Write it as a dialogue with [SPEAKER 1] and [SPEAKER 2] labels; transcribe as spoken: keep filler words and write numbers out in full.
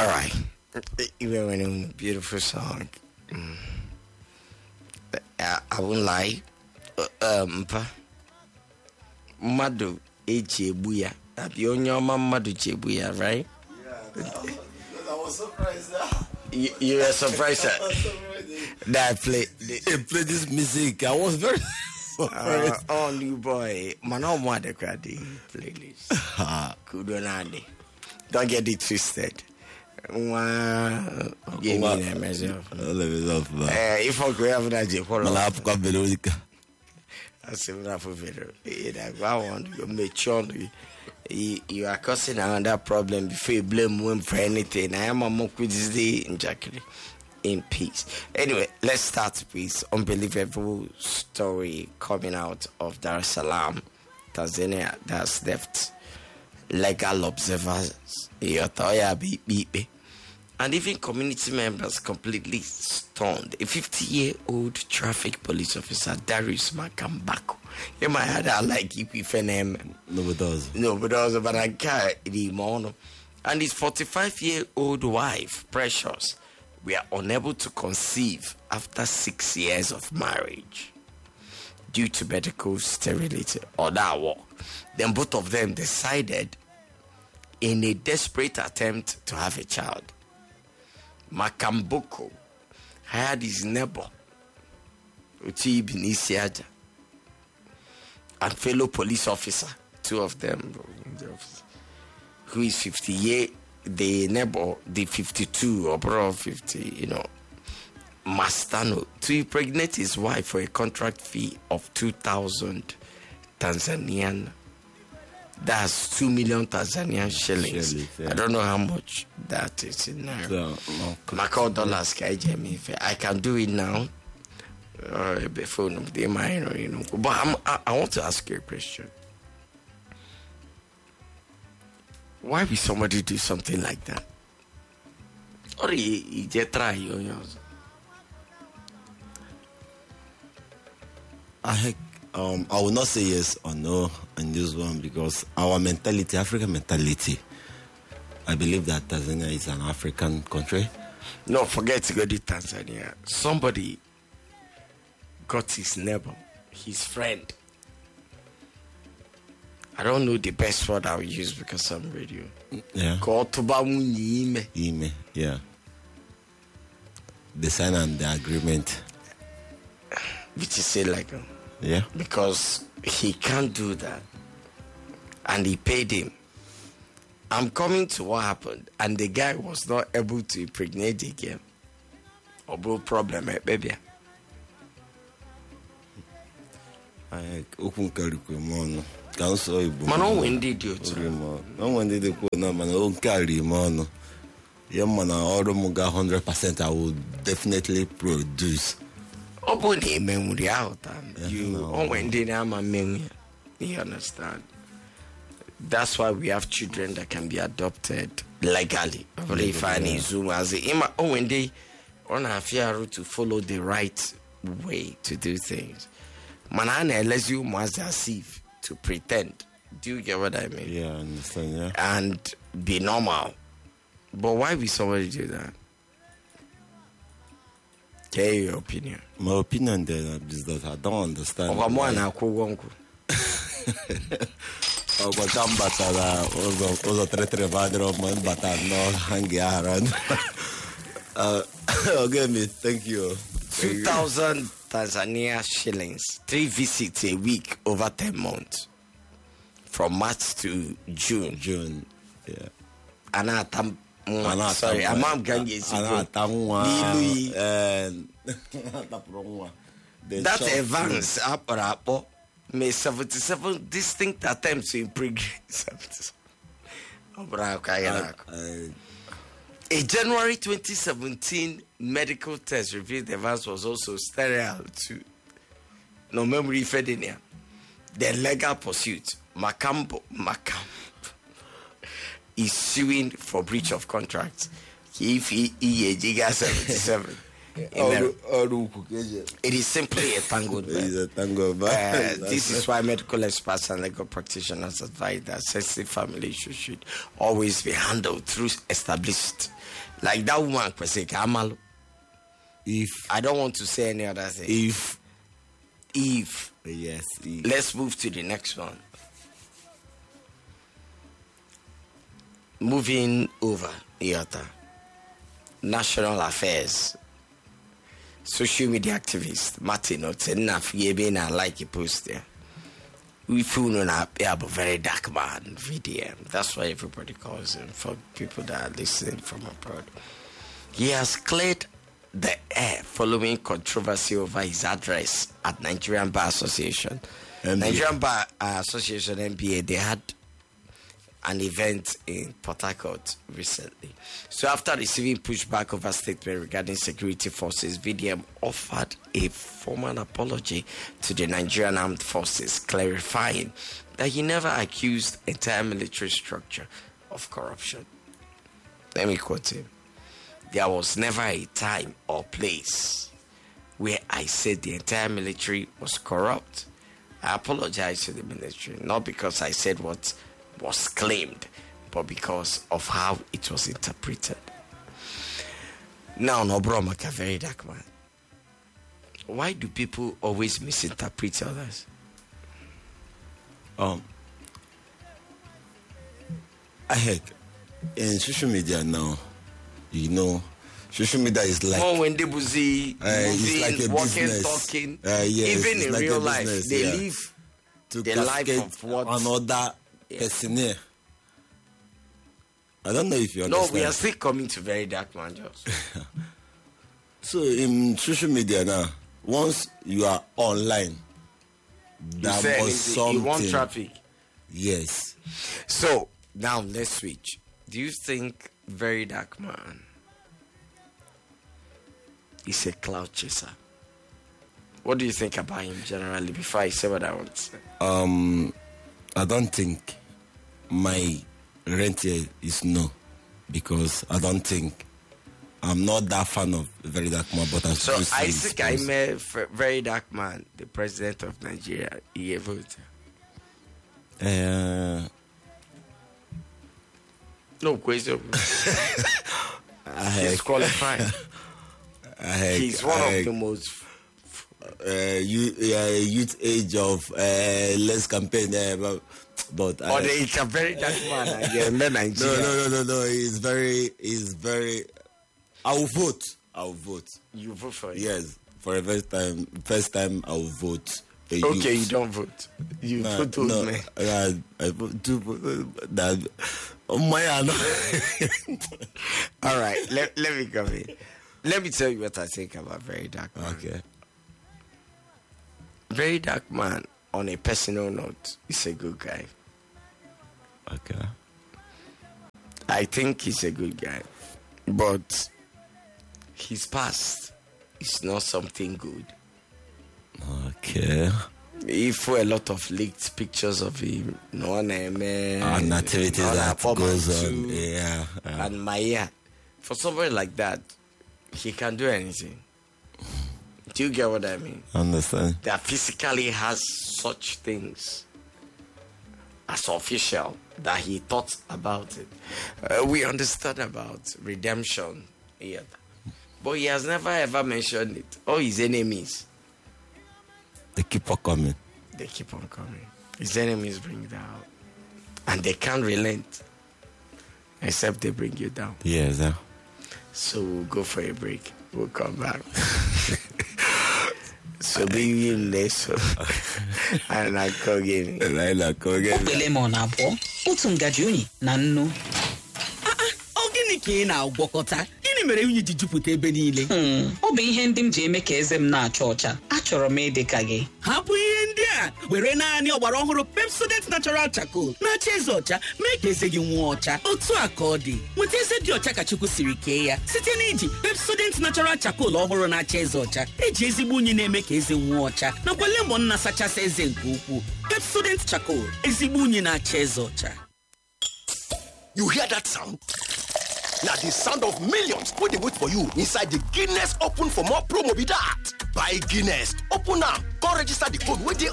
[SPEAKER 1] All right. Even when a beautiful song. Mm. I, I won't lie. Um, Madu Echebuya. Abi onyoma Madu Chebuya, right?
[SPEAKER 2] Yeah. I was surprised that.
[SPEAKER 1] You, you were surprised that, that I played
[SPEAKER 2] they played this music. I was very surprised.
[SPEAKER 1] Uh, oh, new boy. Man, I want the playlist. Kudonade. Don't get it twisted. Wow. Give me that myself. If I go have that, I say, I want to make sure you, you are causing another problem before you blame women for anything. I am a mock with this day in Jackie in peace. Anyway, let's start with unbelievable story coming out of Dar es Salaam, Tanzania, that's left legal observers, and even community members completely stunned. A fifty-year-old traffic police officer, Darius Makambako. You might have that like if you name.
[SPEAKER 2] No, but does.
[SPEAKER 1] No, but does. But I can't. And his forty-five-year-old wife, Precious, were unable to conceive after six years of marriage due to medical sterility or that work. Then both of them decided, in a desperate attempt to have a child, Makamboko hired his neighbor, Uchi Binisiaja, and fellow police officer, two of them, who is fifty-eight, the neighbor, the fifty-two, or bro fifty, you know, Mastano, to impregnate his wife for a contract fee of two thousand Tanzanian. That's two million Tanzanian shillings. Shillings yeah. I don't know how much that is in there. So, my call dollars, I can do it now. Uh, before the minor, you know. But I'm, I, I want to ask you a question. Why would somebody do something like that? Or you just try yours?
[SPEAKER 2] I um I will not say yes or no on this one because our mentality, African mentality, I believe that Tanzania is an African country.
[SPEAKER 1] No, forget to go to Tanzania. Somebody got his neighbor, his friend. I don't know the best word I'll use because I'm radio.
[SPEAKER 2] Yeah.
[SPEAKER 1] Called Tubamu
[SPEAKER 2] Ime, yeah. They signed on the agreement.
[SPEAKER 1] Which is say like,
[SPEAKER 2] yeah.
[SPEAKER 1] Because he can't do that. And he paid him. I'm coming to what happened. And the guy was not able to impregnate again. Or bro problem, eh, baby.
[SPEAKER 2] I open curriculum. Council,
[SPEAKER 1] Mano indeed you
[SPEAKER 2] no one did the no man own carry mono. Yeah, man, all one hundred percent I will definitely produce.
[SPEAKER 1] Open a memory out and you oh when they am a memory. You understand? That's why we have children that can be adopted legally. Only finding Zoom as a oh when they on a fear to follow the right way to do things. Manana lets you must deceive to pretend. Do you get what I mean?
[SPEAKER 2] Yeah, I understand, yeah.
[SPEAKER 1] And be normal. But why would somebody do that? Tell your opinion.
[SPEAKER 2] My opinion there is that I don't understand.
[SPEAKER 1] Oh, I'm one uncle.
[SPEAKER 2] Oh, but I'm better. Also, three three father of mine, but I'm not hanging around. Uh, okay, me. Thank you.
[SPEAKER 1] Two thousand Tanzania shillings, three visits a week over ten months, from March to June.
[SPEAKER 2] June, yeah.
[SPEAKER 1] Anatam, sorry, Amam Ganges. That advance up or up, made seventy-seven distinct attempts to impregnate. A January twenty seventeen medical test revealed the advance was also sterile too. No memory fedenia. The legal pursuit, Makambo Makam, is suing for breach of contract. If he is seventy-seven, It is simply a tangled
[SPEAKER 2] It is
[SPEAKER 1] web.
[SPEAKER 2] a tangled web.
[SPEAKER 1] Uh, this is why medical experts and legal practitioners advise that sensitive family issues should always be handled through established. Like that woman, Amalu.
[SPEAKER 2] If
[SPEAKER 1] I don't want to say any other thing.
[SPEAKER 2] if
[SPEAKER 1] If.
[SPEAKER 2] yes, if.
[SPEAKER 1] Let's move to the next one. Moving over, Iota. National affairs. Social media activist Martin Otenaf Yebena like a post there. We feel on a very dark man V D M. That's why everybody calls him for people that are listening from abroad. He has cleared the air following controversy over his address at Nigerian Bar Association.
[SPEAKER 2] N B A.
[SPEAKER 1] Nigerian Bar Association N B A, they had an event in Port Harcourt recently. So after receiving pushback over statement regarding security forces, V D M offered a formal apology to the Nigerian Armed Forces, clarifying that he never accused entire military structure of corruption. Let me quote him. There was never a time or place where I said the entire military was corrupt. I apologize to the military, not because I said what was claimed, but because of how it was interpreted. Now, Nobromaka, very dark man. Why do people always misinterpret others?
[SPEAKER 2] Um, I heck, in social media now, you know, social media is like
[SPEAKER 1] Oh, when they busy
[SPEAKER 2] uh, it's like
[SPEAKER 1] moving,
[SPEAKER 2] a
[SPEAKER 1] walking,
[SPEAKER 2] business.
[SPEAKER 1] talking,
[SPEAKER 2] Uh, yes,
[SPEAKER 1] even
[SPEAKER 2] it's
[SPEAKER 1] in
[SPEAKER 2] like
[SPEAKER 1] real
[SPEAKER 2] a
[SPEAKER 1] life,
[SPEAKER 2] business,
[SPEAKER 1] they
[SPEAKER 2] yeah.
[SPEAKER 1] live
[SPEAKER 2] to
[SPEAKER 1] the life
[SPEAKER 2] cascade
[SPEAKER 1] of what-
[SPEAKER 2] another
[SPEAKER 1] Yeah.
[SPEAKER 2] person here. I don't know if you
[SPEAKER 1] No,
[SPEAKER 2] understand.
[SPEAKER 1] we are still coming to very dark man, just.
[SPEAKER 2] So in social media now, once you are online,
[SPEAKER 1] You
[SPEAKER 2] that
[SPEAKER 1] said
[SPEAKER 2] was
[SPEAKER 1] anything,
[SPEAKER 2] something.
[SPEAKER 1] you want traffic.
[SPEAKER 2] Yes.
[SPEAKER 1] So now let's switch. Do you think very dark man is a cloud chaser? What do you think about him generally? Before I say what I want to say,
[SPEAKER 2] Um, I don't think my rent here is no, because I don't think I'm not that fan of very dark man. But I
[SPEAKER 1] so
[SPEAKER 2] still see
[SPEAKER 1] I
[SPEAKER 2] his
[SPEAKER 1] think I
[SPEAKER 2] post.
[SPEAKER 1] met f- very dark man, the president of Nigeria. He voted.
[SPEAKER 2] Uh,
[SPEAKER 1] No question.
[SPEAKER 2] I
[SPEAKER 1] He's
[SPEAKER 2] heck,
[SPEAKER 1] qualified.
[SPEAKER 2] I heck,
[SPEAKER 1] He's one
[SPEAKER 2] I
[SPEAKER 1] of
[SPEAKER 2] heck.
[SPEAKER 1] the most.
[SPEAKER 2] uh, youth, uh, youth age of uh, less campaign. Uh, but but
[SPEAKER 1] Or
[SPEAKER 2] I,
[SPEAKER 1] the, it's a very dark man. And yeah, men
[SPEAKER 2] no,
[SPEAKER 1] Nigeria.
[SPEAKER 2] no, no, no, no. He's very, he's very. I'll vote. I'll vote.
[SPEAKER 1] You vote for him.
[SPEAKER 2] Yes, for the first time. First time I'll vote. A
[SPEAKER 1] Okay,
[SPEAKER 2] youth.
[SPEAKER 1] you don't vote. You
[SPEAKER 2] Nah,
[SPEAKER 1] vote those
[SPEAKER 2] no,
[SPEAKER 1] men.
[SPEAKER 2] uh, I vote two. That. Oh my God.
[SPEAKER 1] All right, let, let me come in. Let me tell you what I think about Very Dark Man.
[SPEAKER 2] Okay.
[SPEAKER 1] Very Dark Man, on a personal note, is a good guy.
[SPEAKER 2] Okay.
[SPEAKER 1] I think he's a good guy. But his past is not something good.
[SPEAKER 2] Okay.
[SPEAKER 1] If a lot of leaked pictures of him, no name,
[SPEAKER 2] And activities that goes on. Yeah. yeah.
[SPEAKER 1] and Maya, for somebody like that, he can do anything. Do you get what I mean?
[SPEAKER 2] Understand.
[SPEAKER 1] That physically has such things as official that he thought about it. Uh, we understand about redemption here, but he has never ever mentioned it. All his enemies,
[SPEAKER 2] They keep on coming.
[SPEAKER 1] they keep on coming. His enemies bring it out, and they can't relent except they bring you down.
[SPEAKER 2] Yes. Yeah.
[SPEAKER 1] So we'll go for a break. We'll come back. So be in this and I call again.
[SPEAKER 3] okpe lemon abụọ otu ngaji unyi na nnu.
[SPEAKER 4] Ọ gịnị ka ị na-agwọkọta? Gịnị mere unyi ji jupụta ebe niile?
[SPEAKER 3] Hmm, ọ bụ ihe ndị m ji eme ka eze m na-acha ọcha. Achọrọ m ịdị ka gị.
[SPEAKER 4] Hapụ ihe ndị a were naanị ọgbara ọhụrụ Pepsodent Natural Charcoal na-acha eze ọcha mee ka eze gị nwụọ ọcha. Otu a ka ọ dị. Nweta eze dị ọcha ka Chukwu siri kee ya site n'iji Pepsodent Natural Charcoal ọhụrụ na-acha eze ọcha eji ezigbo unyi na-eme ka eze nwụọ ọcha nakwa lemon na-asachasị eze nke ukwuu. Pepsodent Charcoal, ezigbo unyi na-acha eze ọcha.
[SPEAKER 5] You hear that sound? Now the sound of millions wey dey wait for you inside the Guinness Open for More promo be that. Buy Guinness, open am, come register the code wey dey